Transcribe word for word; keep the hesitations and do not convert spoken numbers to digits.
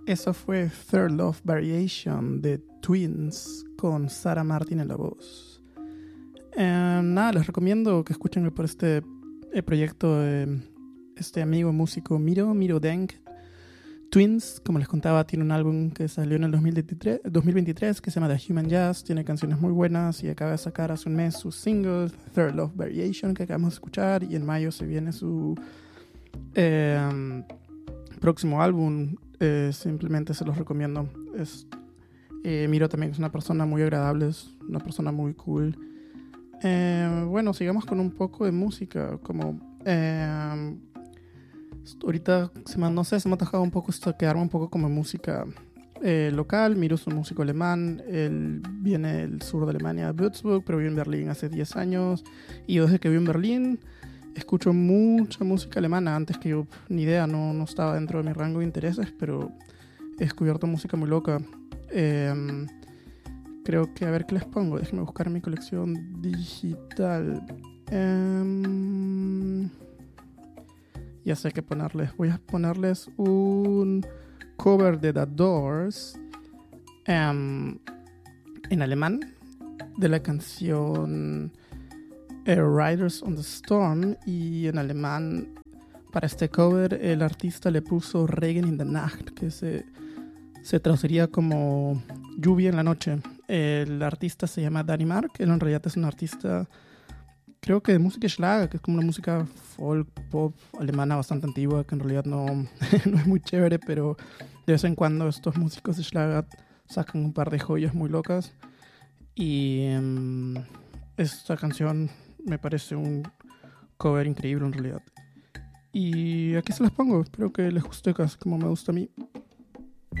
Eso fue Third Love Variation de Twins con Sarah Martin en la voz. Eh, nada, les recomiendo que escuchen por este eh, proyecto de este amigo músico Miro, Miro Deng. Twins, como les contaba, tiene un álbum que salió en el dos mil veintitrés, dos mil veintitrés que se llama The Human Jazz. Tiene canciones muy buenas y acaba de sacar hace un mes su single Third Love Variation que acabamos de escuchar, y en mayo se viene su eh, próximo álbum. Eh, simplemente se los recomiendo. Es, eh, Miro también es una persona muy agradable, es una persona muy cool. Eh, bueno, sigamos con un poco de música. Como eh, ahorita se me, no sé, se me ha atajado un poco esto, quedarme un poco como música eh, local. Miro es un músico alemán. Él viene del sur de Alemania, Würzburg, pero vive en Berlín hace diez años. Y yo desde que vivo en Berlín escucho mucha música alemana. Antes que yo, ni idea, no, no estaba dentro de mi rango de intereses, pero he descubierto música muy loca. Eh, creo que, a ver qué les pongo. Déjenme buscar mi colección digital. Eh, ya sé qué ponerles. Voy a ponerles un cover de The Doors eh, en alemán de la canción Riders on the Storm, y en alemán para este cover el artista le puso Regen in the Nacht, que se, se traduciría como lluvia en la noche. El artista se llama Danny Mark. Él en realidad es un artista, creo que de música Schlager, que es como una música folk pop alemana bastante antigua, que en realidad no, no es muy chévere, pero de vez en cuando estos músicos de Schlager sacan un par de joyas muy locas. Y um, esta canción me parece un cover increíble en realidad. Y aquí se las pongo. Espero que les guste como me gusta a mí.